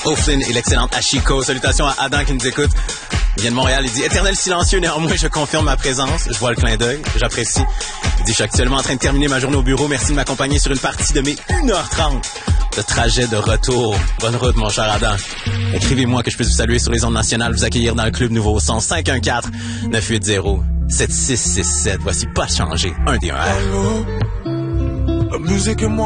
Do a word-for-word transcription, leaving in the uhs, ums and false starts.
O'Flynn et l'excellente Ashiko. Salutations à Adam qui nous écoute. Il vient de Montréal, il dit « Éternel silencieux, néanmoins, je confirme ma présence. » Je vois le clin d'œil, j'apprécie. Il dit « Je suis actuellement en train de terminer ma journée au bureau. Merci de m'accompagner sur une partie de mes une heure trente de trajet de retour. » Bonne route, mon cher Adam. Écrivez-moi que je puisse vous saluer sur les ondes nationales, vous accueillir dans le club Nouveau Son. cinq un quatre, neuf huit zéro, sept six six sept. Voici Pas Changer, un des un. La musique et moi.